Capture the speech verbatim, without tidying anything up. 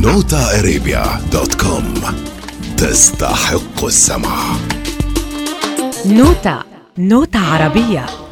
نوتا ارابيا دوت كوم. تستحق السمع. نوتا، نوتة عربية.